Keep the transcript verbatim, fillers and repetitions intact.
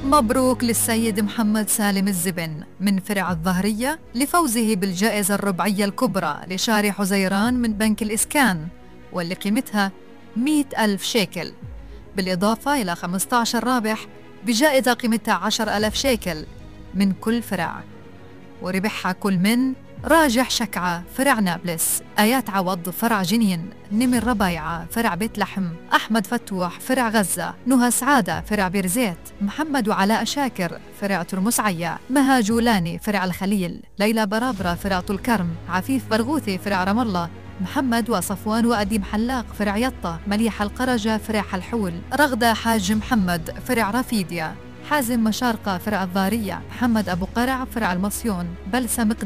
مبروك للسيد محمد سالم الزبن من فرع الظهرية لفوزه بالجائزة الربعية الكبرى لشارع حزيران من بنك الإسكان، واللي قيمتها مئة ألف شيكل، بالإضافة إلى خمسة عشر رابح بجائزة قيمتها عشرة آلاف شيكل من كل فرع. وربحها كل من راجح شكعة فرع نابلس، آيات عوض فرع جنين، نمر ربايعة فرع بيت لحم، أحمد فتوح فرع غزة، نهى سعادة فرع بيرزيت، محمد وعلاء شاكر فرع ترمس عيا، مها جولاني فرع الخليل، ليلى برابرة فرع طول كرم، عفيف برغوثي فرع رام الله، محمد وصفوان وأديم حلاق فرع يطة، مليحة القرجة فرع حلحول، رغدة حاج محمد فرع رفيديا، حازم مشارقة فرع الضارية، محمد أبو قرع فرع المصيون، بلسم